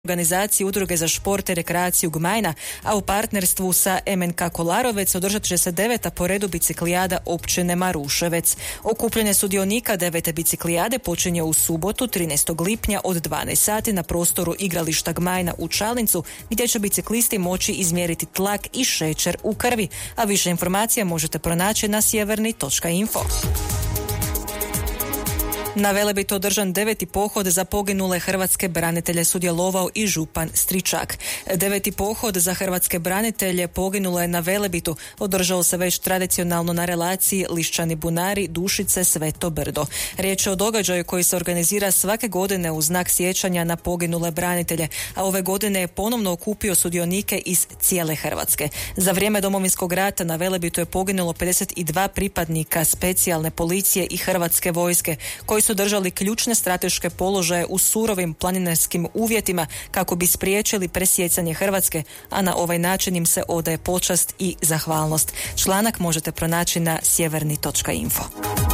organizaciji Udruge za šport i rekreaciju Gmajna, a u partnerstvu sa MNK Kolarovec održat će se 9. po redu biciklijada općine Maruševec. Okupljanje sudionika 9. biciklijade počinje u subotu 13. lipnja od 12 sati na prostoru igrališta Gmajna u Čalincu, gdje će biciklisti moći izmjeriti tlak i šećer u krvi, a više informacija možete pronaći na sjeverni.info. Na Velebitu održan 9. pohod za poginule hrvatske branitelje sudjelovao i župan Stričak. 9. pohod za hrvatske branitelje poginule na Velebitu održao se već tradicionalno na relaciji Lišćani Bunari, Dušice, Sveto Brdo. Riječ je o događaju koji se organizira svake godine u znak sjećanja na poginule branitelje, a ove godine je ponovno okupio sudionike iz cijele Hrvatske. Za vrijeme Domovinskog rata na Velebitu je poginulo 52 pripadnika specijalne policije i Hrvatske vojske, koji su držali ključne strateške položaje u surovim planinarskim uvjetima kako bi spriječili presjecanje Hrvatske, a na ovaj način im se odaje počast i zahvalnost. Članak možete pronaći na sjeverni.info.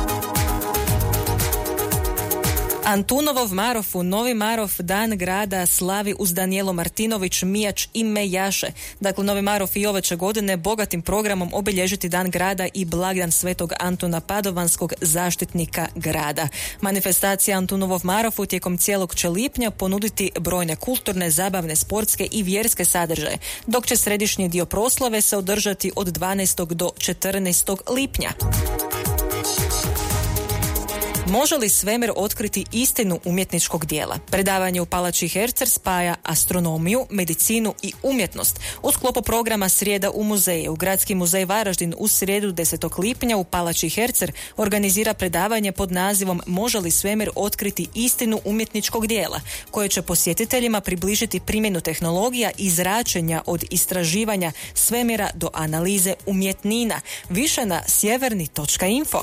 Antunovov Marof u Novi Marof Dan grada slavi uz Danijelo Martinović, Mijač i Mejaše. Dakle, Novi Marof i ove će godine bogatim programom obilježiti Dan grada i blagdan Svetog Antuna Padovanskog, zaštitnika grada. Manifestacija Antunovov Marofu tijekom cijelog će lipnja ponuditi brojne kulturne, zabavne, sportske i vjerske sadržaje, dok će središnji dio proslave se održati od 12. do 14. lipnja. Može li svemir otkriti istinu umjetničkog dijela? Predavanje u Palači Hercer spaja astronomiju, medicinu i umjetnost. U sklopu programa Srijeda u muzeje u Gradski muzej Varaždin u srijedu 10. lipnja u Palači Hercer organizira predavanje pod nazivom Može li svemir otkriti istinu umjetničkog dijela, koje će posjetiteljima približiti primjenu tehnologija i zračenja od istraživanja svemira do analize umjetnina. Više na sjeverni.info.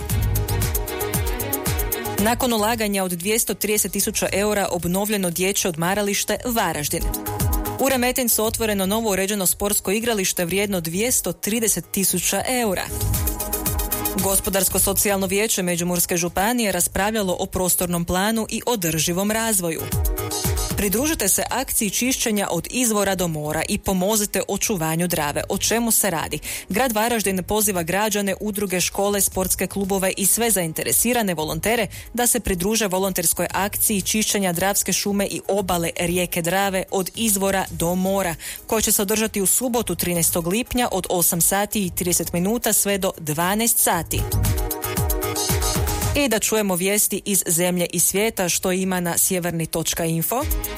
Nakon ulaganja od 230.000 eura obnovljeno dječje odmaralište Varaždin. U Remetincu otvoreno novo uređeno sportsko igralište vrijedno 230.000 eura. Gospodarsko-socijalno vijeće Međimurske županije raspravljalo o prostornom planu i održivom razvoju. Pridružite se akciji čišćenja od izvora do mora i pomozite očuvanju Drave. O čemu se radi? Grad Varaždin poziva građane, udruge, škole, sportske klubove i sve zainteresirane volontere da se pridruže volonterskoj akciji čišćenja Dravske šume i obale rijeke Drave od izvora do mora, koja će se održati u subotu 13. lipnja od 8 sati i 30 minuta sve do 12 sati. I da čujemo vijesti iz zemlje i svijeta što ima na sjeverni.info.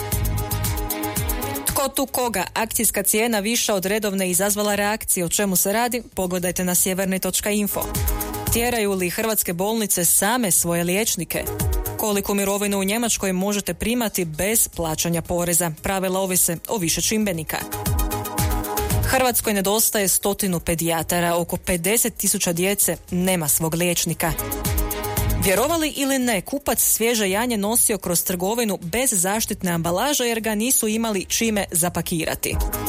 Tko tu koga? Akcijska cijena viša od redovne izazvala reakcije. O čemu se radi? Pogledajte na sjeverni.info. Tjeraju li hrvatske bolnice same svoje liječnike? Koliku mirovinu u Njemačkoj možete primati bez plaćanja poreza? Pravila ovise o više čimbenika. Hrvatskoj nedostaje 100 pedijatara, oko 50.000 djece nema svog liječnika. Vjerovali ili ne, kupac svježe janje nosio kroz trgovinu bez zaštitne ambalaže jer ga nisu imali čime zapakirati.